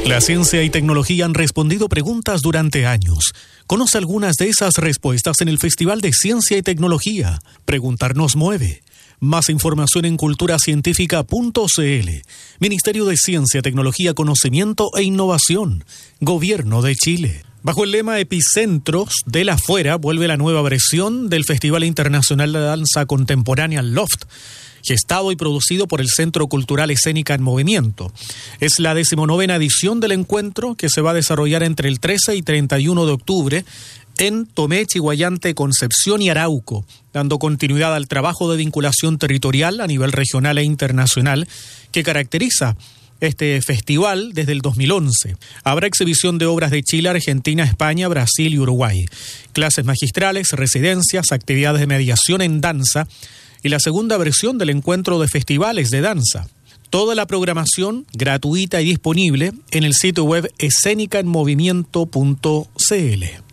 La ciencia y tecnología han respondido preguntas durante años. Conoce algunas de esas respuestas en el Festival de Ciencia y Tecnología. Preguntar nos mueve. Más información en culturacientífica.cl. Ministerio de Ciencia, Tecnología, Conocimiento e Innovación. Gobierno de Chile. Bajo el lema Epicentros de la Fuera, vuelve la nueva versión del Festival Internacional de Danza Contemporánea Loft, gestado y producido por el Centro Cultural Escénica en Movimiento. Es la 19ª edición del encuentro que se va a desarrollar entre el 13 y 31 de octubre en Tomé, Chiguayante, Concepción y Arauco, dando continuidad al trabajo de vinculación territorial a nivel regional e internacional que caracteriza este festival desde el 2011. Habrá exhibición de obras de Chile, Argentina, España, Brasil y Uruguay, clases magistrales, residencias, actividades de mediación en danza y la segunda versión del encuentro de festivales de danza. Toda la programación gratuita y disponible en el sitio web escenicaenmovimiento.cl.